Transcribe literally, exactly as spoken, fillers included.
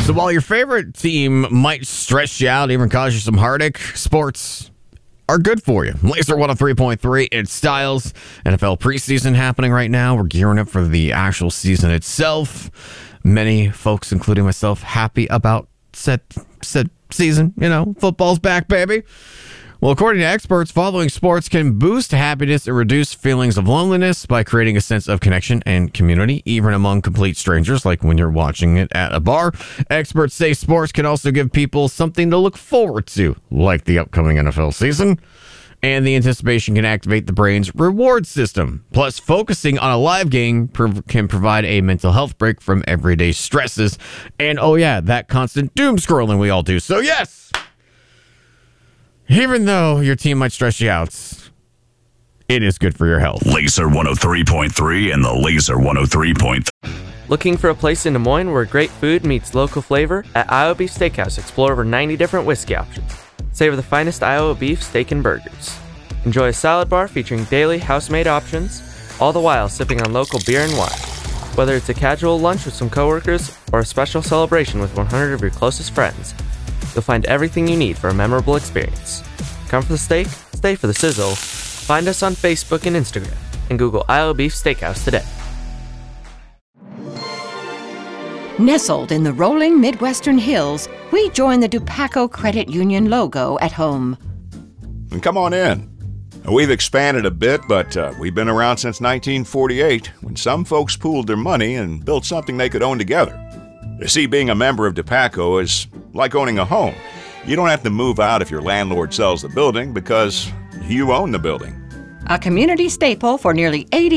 So while your favorite team might stress you out, even cause you some heartache, sports are good for you. Laser one oh three point three, it's Styles. N F L preseason happening right now. We're gearing up for the actual season itself. Many folks, including myself, happy about said, said season. You know, football's back, baby. Well, according to experts, following sports can boost happiness and reduce feelings of loneliness by creating a sense of connection and community, even among complete strangers, like when you're watching it at a bar. Experts say sports can also give people something to look forward to, like the upcoming N F L season. And the anticipation can activate the brain's reward system. Plus, focusing on a live game prov- can provide a mental health break from everyday stresses. And, oh yeah, that constant doom scrolling we all do. So, yes! Even though your team might stress you out, it is good for your health. Laser one oh three point three and the Laser one oh three point three. Looking for a place in Des Moines where great food meets local flavor? At Iowa Beef Steakhouse, explore over ninety different whiskey options. Savor the finest Iowa beef, steak, and burgers. Enjoy a salad bar featuring daily house-made options, all the while sipping on local beer and wine. Whether it's a casual lunch with some coworkers or a special celebration with one hundred of your closest friends, you'll find everything you need for a memorable experience. Come for the steak, stay for the sizzle. Find us on Facebook and Instagram, and Google Iowa Beef Steakhouse today. Nestled in the rolling Midwestern hills, we join the Dupaco Credit Union logo at home. And come on in. We've expanded a bit, but uh, we've been around since nineteen forty-eight, when some folks pooled their money and built something they could own together. You see, being a member of Dupaco is like owning a home. You don't have to move out if your landlord sells the building because you own the building. A community staple for nearly eighty